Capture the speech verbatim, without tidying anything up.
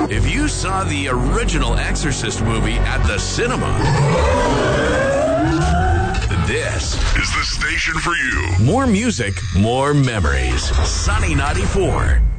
If you saw the original Exorcist movie at the cinema, this is the station for you. More music, more memories. Sunny ninety-four.